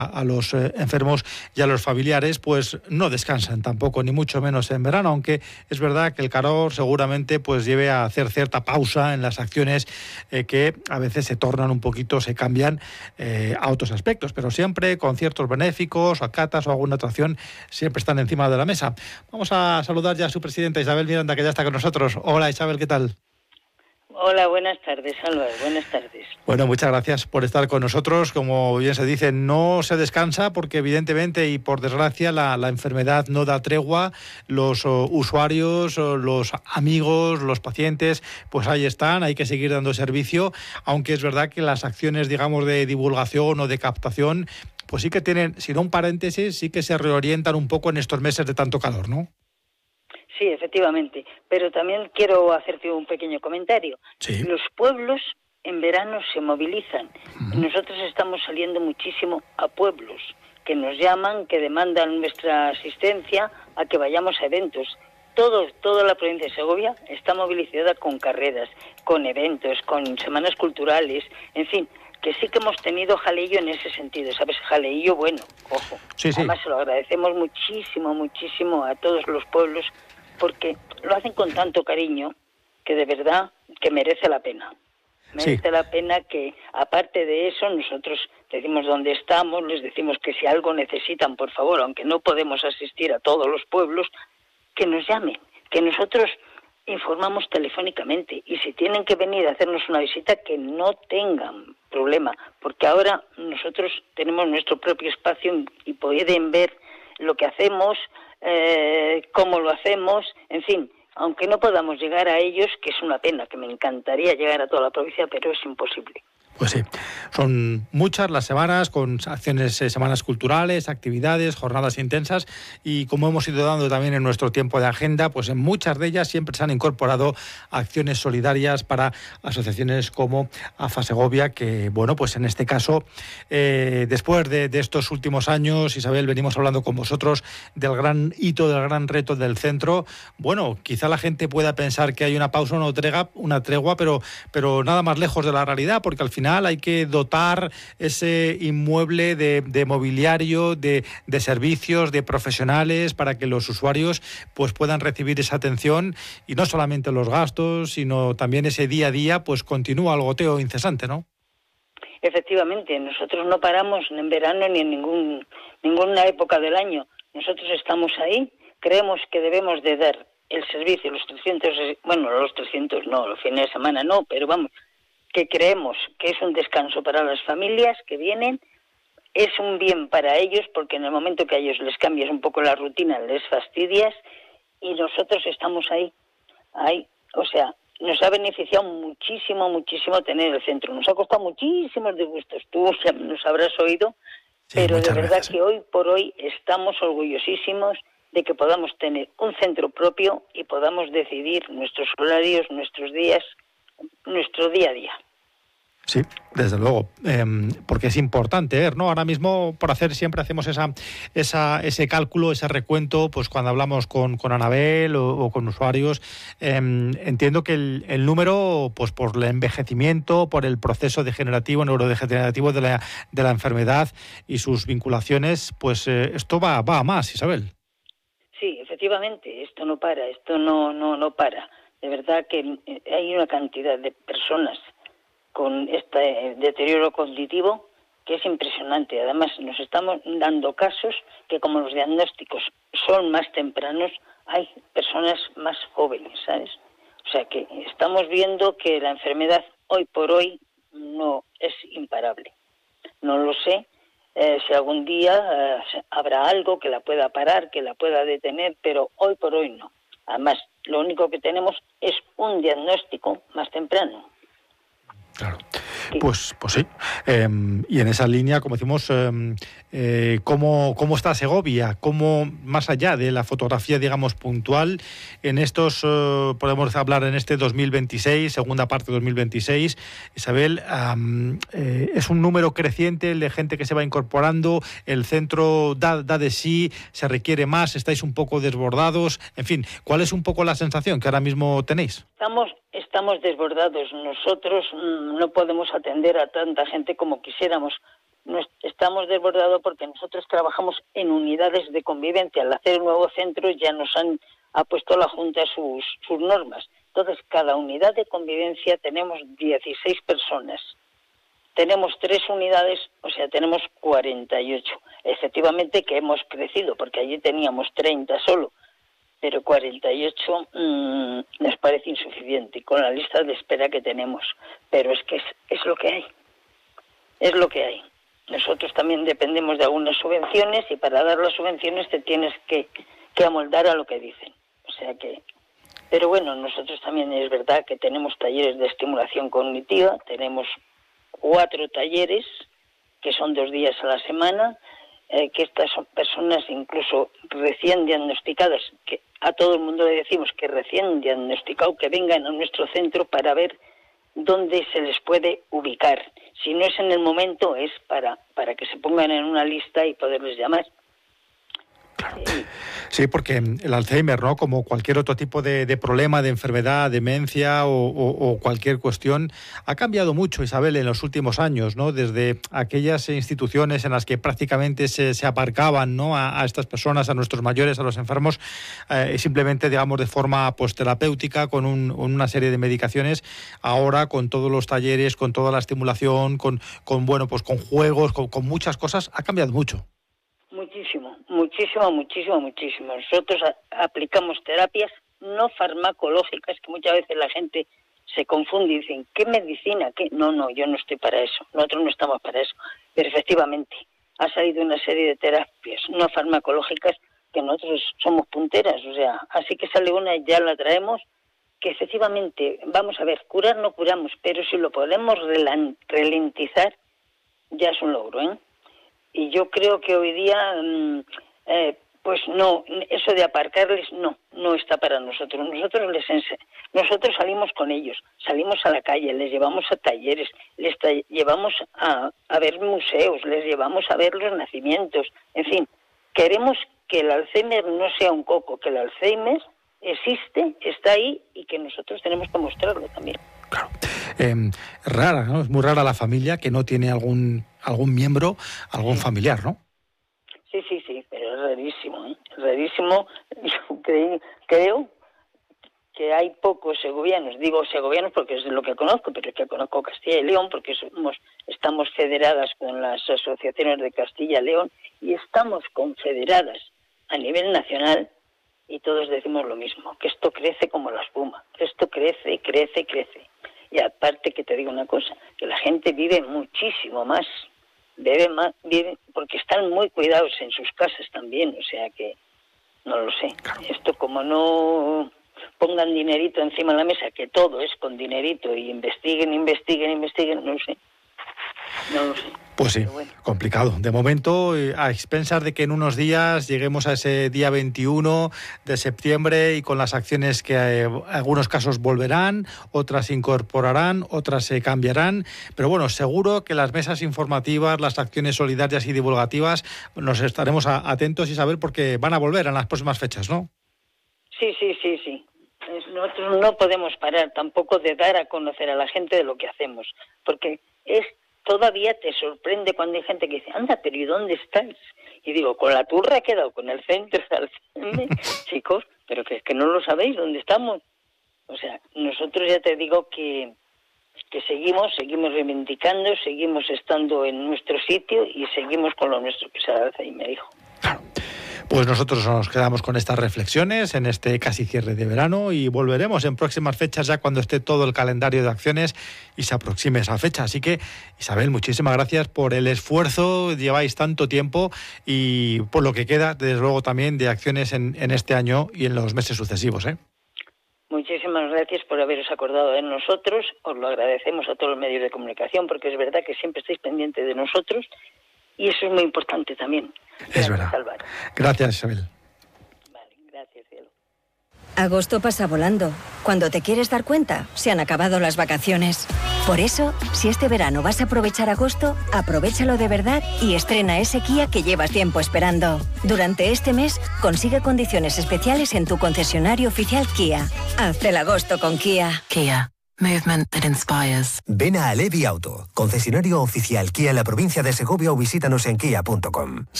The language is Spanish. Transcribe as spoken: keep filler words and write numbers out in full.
a los eh, enfermos y a los familiares, pues no descansan tampoco, ni mucho menos en verano, aunque es verdad que el calor seguramente pues lleve a hacer cierta pausa en las acciones eh, que a veces se tornan un poquito, se cambian eh, a otros aspectos, pero siempre con ciertos benéficos, o catas o alguna atracción, siempre están encima de la mesa. Vamos a saludar ya a su presidenta, Isabel Miranda, que ya está con nosotros. Hola, Isabel, ¿qué tal? Hola, buenas tardes, Álvaro, buenas tardes. Bueno, muchas gracias por estar con nosotros. Como bien se dice, no se descansa porque evidentemente y por desgracia la, la enfermedad no da tregua. Los oh, usuarios, oh, los amigos, los pacientes, pues ahí están, hay que seguir dando servicio, aunque es verdad que las acciones, digamos, de divulgación o de captación, pues sí que tienen, si no un paréntesis, sí que se reorientan un poco en estos meses de tanto calor, ¿no? Sí, efectivamente, pero también quiero hacerte un pequeño comentario. Sí. Los pueblos en verano se movilizan. Uh-huh. Nosotros estamos saliendo muchísimo a pueblos que nos llaman, que demandan nuestra asistencia a que vayamos a eventos. Todo, toda la provincia de Segovia está movilizada con carreras, con eventos, con semanas culturales, en fin, que sí que hemos tenido jaleillo en ese sentido, ¿sabes? Jaleillo bueno, ojo. Sí, sí. Además se lo agradecemos muchísimo, muchísimo a todos los pueblos, porque lo hacen con tanto cariño que de verdad que merece la pena. Merece sí. la pena que, aparte de eso, nosotros decimos dónde estamos, les decimos que si algo necesitan, por favor, aunque no podemos asistir a todos los pueblos, que nos llamen, que nosotros informamos telefónicamente y si tienen que venir a hacernos una visita, que no tengan problema, porque ahora nosotros tenemos nuestro propio espacio y pueden ver lo que hacemos, eh, cómo lo hacemos, en fin, aunque no podamos llegar a ellos, que es una pena, que me encantaría llegar a toda la provincia, pero es imposible. Pues sí, son muchas las semanas con acciones, eh, semanas culturales, actividades, jornadas intensas y como hemos ido dando también en nuestro tiempo de agenda, pues en muchas de ellas siempre se han incorporado acciones solidarias para asociaciones como AFA Segovia, que bueno, pues en este caso, eh, después de, de estos últimos años, Isabel, venimos hablando con vosotros del gran hito, del gran reto del centro. Bueno, quizá la gente pueda pensar que hay una pausa, una tregua, una tregua pero, pero nada más lejos de la realidad, porque al final hay que dotar ese inmueble de, de mobiliario, de, de servicios, de profesionales para que los usuarios pues puedan recibir esa atención y no solamente los gastos, sino también ese día a día pues continúa el goteo incesante, ¿no? Efectivamente, nosotros no paramos en verano ni en ningún ninguna época del año. Nosotros estamos ahí, creemos que debemos de dar el servicio, los trescientos, bueno, los trescientos no, los fines de semana no, pero vamos, que creemos que es un descanso para las familias que vienen, es un bien para ellos, porque en el momento que a ellos les cambias un poco la rutina, les fastidias, y nosotros estamos ahí, ahí, o sea, nos ha beneficiado muchísimo, muchísimo tener el centro, nos ha costado muchísimos disgustos, tú ya nos habrás oído, sí, pero de verdad veces. que hoy por hoy estamos orgullosísimos de que podamos tener un centro propio y podamos decidir nuestros horarios, nuestros días, nuestro día a día. Sí, desde luego, eh, porque es importante, ¿no? Ahora mismo, por hacer, siempre hacemos esa, esa, ese cálculo, ese recuento, pues cuando hablamos con, con Anabel o, o con usuarios, eh, entiendo que el, el número, pues por el envejecimiento, por el proceso degenerativo, neurodegenerativo de la, de la enfermedad y sus vinculaciones, pues eh, esto va, va a más, Isabel. Sí, efectivamente, esto no para, esto no, no, no para. De verdad que hay una cantidad de personas con este deterioro cognitivo que es impresionante. Además, nos estamos dando casos que como los diagnósticos son más tempranos, hay personas más jóvenes, ¿sabes? O sea que estamos viendo que la enfermedad hoy por hoy no es imparable. No lo sé eh, si algún día eh, habrá algo que la pueda parar, que la pueda detener, pero hoy por hoy no. Además, lo único que tenemos es un diagnóstico más temprano. Claro, pues, pues sí. Eh, y en esa línea, como decimos, eh, eh, ¿cómo, ¿cómo está Segovia? ¿Cómo, más allá de la fotografía, digamos, puntual, en estos, eh, podemos hablar en este dos mil veintiséis, segunda parte de dos mil veintiséis, Isabel, um, eh, es un número creciente el de gente que se va incorporando, el centro da, da de sí, se requiere más, estáis un poco desbordados, en fin, ¿cuál es un poco la sensación que ahora mismo tenéis? Estamos, estamos desbordados. Nosotros mmm, no podemos atender a tanta gente como quisiéramos, no estamos desbordados porque nosotros trabajamos en unidades de convivencia. Al hacer el nuevo centro ya nos han ha puesto la Junta sus, sus normas. Entonces, cada unidad de convivencia tenemos dieciséis personas. Tenemos tres unidades, o sea, tenemos cuarenta y ocho. Efectivamente que hemos crecido, porque allí teníamos treinta solo, pero cuarenta y ocho mmm, nos parece insuficiente con la lista de espera que tenemos. Pero es que es, es lo que hay. Es lo que hay. Nosotros también dependemos de algunas subvenciones y para dar las subvenciones te tienes que, que amoldar a lo que dicen. O sea que... Pero bueno, nosotros también es verdad que tenemos talleres de estimulación cognitiva, tenemos cuatro talleres que son dos días a la semana, eh, que estas son personas incluso recién diagnosticadas, que a todo el mundo le decimos que recién diagnosticado que vengan a nuestro centro para ver dónde se les puede ubicar. Si no es en el momento, es para, para que se pongan en una lista y poderles llamar. Claro. Sí, porque el Alzheimer, ¿no? Como cualquier otro tipo de, de problema, de enfermedad, demencia o, o, o cualquier cuestión, ha cambiado mucho, Isabel, en los últimos años, ¿no? Desde aquellas instituciones en las que prácticamente se, se aparcaban, ¿no? a, a estas personas, a nuestros mayores, a los enfermos, eh, simplemente, digamos, de forma pues, terapéutica, con un, una serie de medicaciones. Ahora, con todos los talleres, con toda la estimulación, con, con bueno, pues con juegos, con, con muchas cosas, ha cambiado mucho. Muchísimo, muchísimo, muchísimo, muchísimo. Nosotros a, aplicamos terapias no farmacológicas, que muchas veces la gente se confunde y dicen, ¿qué medicina? ¿Qué? No, no, yo no estoy para eso, nosotros no estamos para eso. Pero efectivamente, ha salido una serie de terapias no farmacológicas que nosotros somos punteras, o sea, así que sale una y ya la traemos, que efectivamente, vamos a ver, curar no curamos, pero si lo podemos ralentizar, ya es un logro, ¿eh? Y yo creo que hoy día, eh, pues no, eso de aparcarles, no, no está para nosotros. Nosotros les ense- nosotros salimos con ellos, salimos a la calle, les llevamos a talleres, les ta- llevamos a, a ver museos, les llevamos a ver los nacimientos. En fin, queremos que el Alzheimer no sea un coco, que el Alzheimer existe, está ahí y que nosotros tenemos que mostrarlo también. Claro. Eh, rara, ¿no? Es muy rara la familia que no tiene algún algún miembro, algún sí. familiar, ¿no? Sí, sí, sí, pero es rarísimo, ¿eh? Es rarísimo. Yo creí, creo que hay pocos segovianos, digo segovianos porque es lo que conozco, pero es que conozco Castilla y León porque somos, estamos federadas con las asociaciones de Castilla y León y estamos confederadas a nivel nacional y todos decimos lo mismo, que esto crece como la espuma, que esto crece, crece, crece. Y aparte que te digo una cosa, que la gente vive muchísimo más, vive más, vive, porque están muy cuidados en sus casas también, o sea que, no lo sé. Claro. Esto como no pongan dinerito encima de la mesa, que todo es con dinerito, y investiguen, investiguen, investiguen, no lo sé. No lo sé. Pues sí, bueno. Complicado. De momento, a expensas de que en unos días lleguemos a ese día veintiuno de septiembre y con las acciones que eh, en algunos casos volverán, otras se incorporarán, otras se cambiarán. Pero bueno, seguro que las mesas informativas, las acciones solidarias y divulgativas, nos estaremos a, atentos, Isabel, porque van a volver en las próximas fechas, ¿no? Sí, sí, sí, sí. Nosotros no podemos parar tampoco de dar a conocer a la gente de lo que hacemos, porque es todavía te sorprende cuando hay gente que dice, anda, pero ¿y dónde estáis? Y digo, con la turra he quedado, con el centro, chicos, pero que es que no lo sabéis dónde estamos. O sea, nosotros ya te digo que, que seguimos, seguimos reivindicando, seguimos estando en nuestro sitio y seguimos con lo nuestro, que se hace y me dijo. Claro. Pues nosotros nos quedamos con estas reflexiones en este casi cierre de verano y volveremos en próximas fechas ya cuando esté todo el calendario de acciones y se aproxime esa fecha. Así que, Isabel, muchísimas gracias por el esfuerzo, lleváis tanto tiempo y por lo que queda, desde luego, también de acciones en, en este año y en los meses sucesivos, ¿eh? Muchísimas gracias por haberos acordado de nosotros, os lo agradecemos a todos los medios de comunicación porque es verdad que siempre estáis pendientes de nosotros y eso es muy importante también. Es verdad. Álvaro. Gracias, Isabel. Vale, gracias, cielo. Agosto pasa volando. Cuando te quieres dar cuenta, se han acabado las vacaciones. Por eso, si este verano vas a aprovechar agosto, aprovéchalo de verdad y estrena ese Kia que llevas tiempo esperando. Durante este mes, consigue condiciones especiales en tu concesionario oficial Kia. Haz el agosto con Kia. Kia. Movement that inspires. Ven a Alevi Auto, concesionario oficial Kia en la provincia de Segovia o visítanos en kia punto com.